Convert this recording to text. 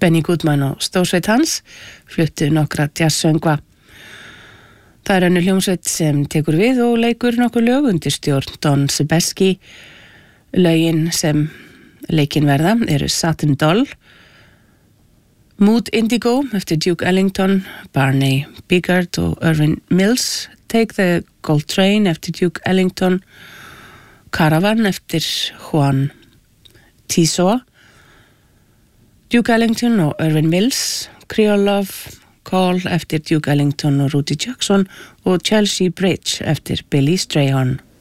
Benny Goodman og stórsveit hans fluttu nokkra jazzsöngva. Það önnur hljómsveit sem tekur við og leikur nokkur lög undir stjórn Don Sebesky. Lögin sem leikin verða eru Satin Doll, Mood Indigo eftir Duke Ellington, Barney Biggert og Irvin Mills, Take the Gold Train eftir Duke Ellington, Caravan eftir Juan Tiso, Duke Ellington og Irvin Mills, Creole Love, Call eftir Duke Ellington og Rudy Jackson og Chelsea Bridge eftir Billy Strayhorn.